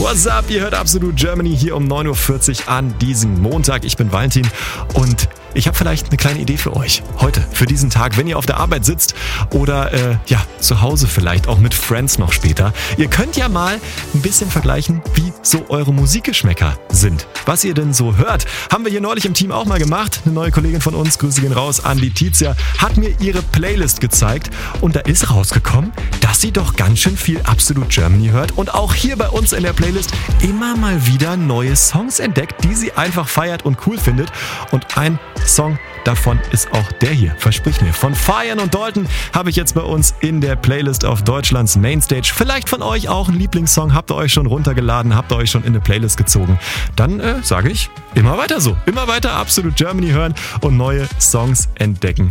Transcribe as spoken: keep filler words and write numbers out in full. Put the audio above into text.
What's up? Ihr hört Absolut Germany hier um neun Uhr vierzig an diesem Montag. Ich bin Valentin und ich habe vielleicht eine kleine Idee für euch. Heute, für diesen Tag, wenn ihr auf der Arbeit sitzt oder äh, ja, zu Hause vielleicht auch mit Friends noch später. Ihr könnt ja mal ein bisschen vergleichen, wie so eure Musikgeschmäcker sind. Was ihr denn so hört, haben wir hier neulich im Team auch mal gemacht. Eine neue Kollegin von uns, Grüße gehen raus an Letizia, hat mir ihre Playlist gezeigt und da ist rausgekommen, dass sie doch ganz schön viel Absolut Germany hört und auch hier bei uns in der Playlist immer mal wieder neue Songs entdeckt, die sie einfach feiert und cool findet. Und ein Song davon ist auch der hier, versprich mir. Von Feiern und Dalton habe ich jetzt bei uns in der Playlist auf Deutschlands Mainstage. Vielleicht von euch auch ein Lieblingssong, habt ihr euch schon runtergeladen, habt ihr euch schon in eine Playlist gezogen. Dann äh, sage ich, immer weiter so. Immer weiter Absolut Germany hören und neue Songs entdecken.